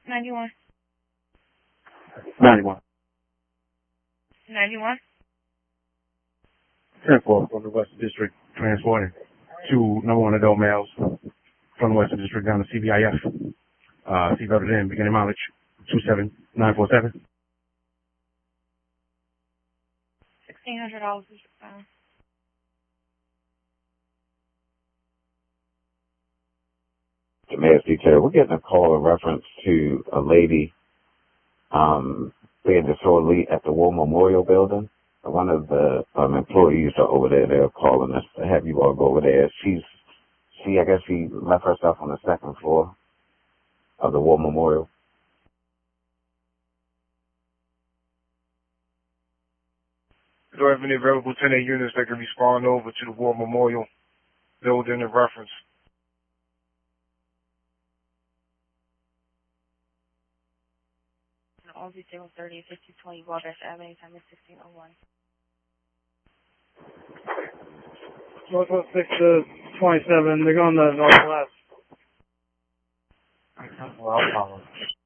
91. 91. 91. 10-4 from the Western District, transporting two number one adult males from the Western District down to CBIF. Seatbelted in, beginning mileage 27947. $1,600 is Mayor's detail. We're getting a call in reference to a lady being disorderly at the War Memorial Building. One of the employees are over there. They're calling us to have you all go over there. I guess she left herself on the second floor of the War Memorial. Do you have any available 10A units that can respond over to the War Memorial Building in reference? all detail 30 5020 Wildrest Avenue, time is 1601. Northwest 6 to 27, they're going to northwest. Well, I'll follow.